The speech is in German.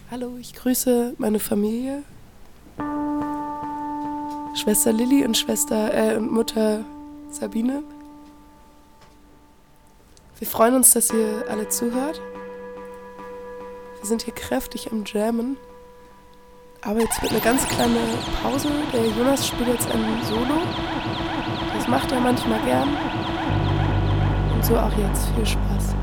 Hallo, ich grüße meine Familie. Schwester Lilly und und Mutter Sabine. Wir freuen uns, dass ihr alle zuhört. Wir sind hier kräftig am Jammen. Aber jetzt wird eine ganz kleine Pause. Der Jonas spielt jetzt ein Solo. Das macht er manchmal gern. Und so auch jetzt. Viel Spaß.